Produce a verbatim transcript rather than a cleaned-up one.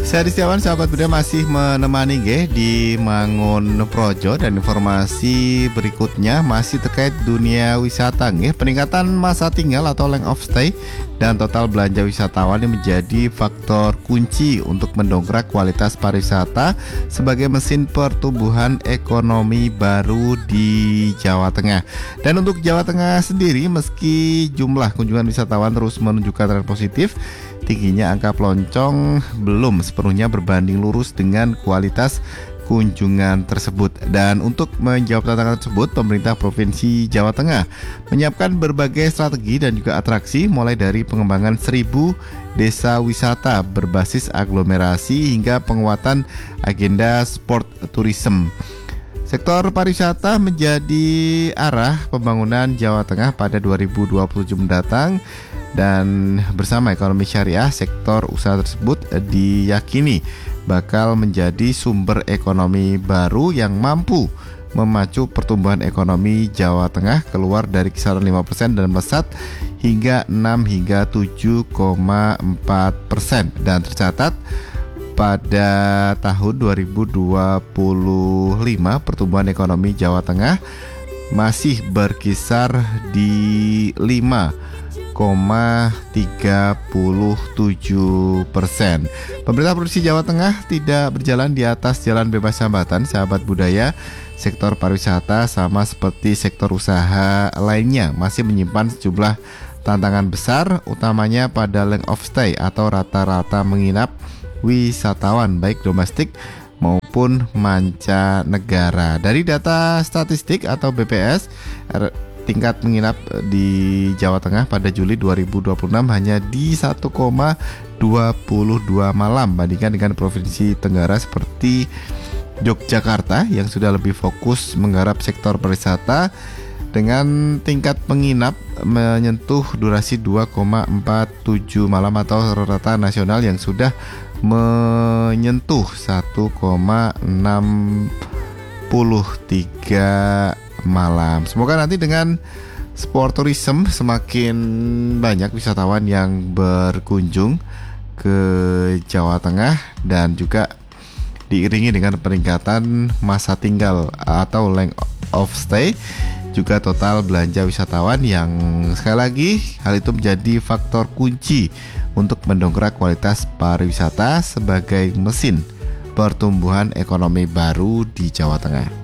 Saya Rizyawan, sahabat budaya masih menemani G di Mangun Projo, dan informasi berikutnya masih terkait dunia wisata G. Peningkatan masa tinggal atau length of stay dan total belanja wisatawan yang menjadi faktor kunci untuk mendongkrak kualitas pariwisata sebagai mesin pertumbuhan ekonomi baru di Jawa Tengah. Dan untuk Jawa Tengah sendiri, meski jumlah kunjungan wisatawan terus menunjukkan tren positif, tingginya angka peloncong belum sepenuhnya berbanding lurus dengan kualitas kunjungan tersebut. Dan untuk menjawab tantangan tersebut, pemerintah Provinsi Jawa Tengah menyiapkan berbagai strategi dan juga atraksi, mulai dari pengembangan seribu desa wisata berbasis aglomerasi hingga penguatan agenda sport tourism. Sektor pariwisata menjadi arah pembangunan Jawa Tengah pada dua ribu dua puluh tujuh mendatang. Dan bersama ekonomi syariah, sektor usaha tersebut diyakini bakal menjadi sumber ekonomi baru yang mampu memacu pertumbuhan ekonomi Jawa Tengah keluar dari kisaran lima persen dan melesat hingga enam hingga tujuh koma empat persen. Dan tercatat pada tahun dua ribu dua puluh lima pertumbuhan ekonomi Jawa Tengah masih berkisar di lima koma tiga puluh tujuh persen. Pemerintah Provinsi Jawa Tengah tidak berjalan di atas jalan bebas hambatan, sahabat budaya. Sektor pariwisata sama seperti sektor usaha lainnya masih menyimpan sejumlah tantangan besar, utamanya pada length of stay atau rata-rata menginap wisatawan baik domestik maupun mancanegara. Dari data statistik atau B P S, tingkat menginap di Jawa Tengah pada Juli dua ribu dua puluh enam hanya di satu koma dua puluh dua malam, bandingkan dengan provinsi Tenggara seperti Yogyakarta yang sudah lebih fokus menggarap sektor pariwisata dengan tingkat menginap menyentuh durasi dua koma empat tujuh malam atau rata-rata nasional yang sudah menyentuh satu koma enam tiga malam. Semoga nanti dengan sport tourism semakin banyak wisatawan yang berkunjung ke Jawa Tengah dan juga diiringi dengan peningkatan masa tinggal atau length of stay, juga total belanja wisatawan yang sekali lagi hal itu menjadi faktor kunci untuk mendongkrak kualitas pariwisata sebagai mesin pertumbuhan ekonomi baru di Jawa Tengah.